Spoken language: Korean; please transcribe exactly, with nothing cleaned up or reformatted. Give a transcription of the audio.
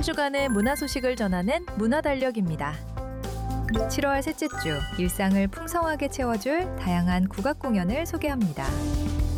한 주간의 문화 소식을 전하는 문화달력입니다. 칠월 셋째 주 일상을 풍성하게 채워줄 다양한 국악 공연을 소개합니다.